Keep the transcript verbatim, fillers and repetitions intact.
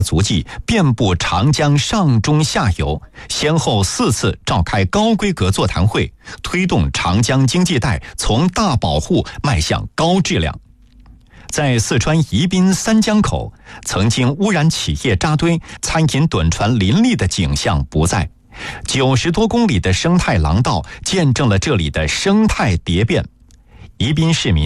足迹遍布长江上中下游，先后四次召开高规格座谈会，推动长江经济带从大保护迈向高质量。在四川宜宾三江口，曾经污染企业扎堆、餐饮趸船林立的景象不再，九十多公里的生态廊道见证了这里的生态蝶变。宜宾市民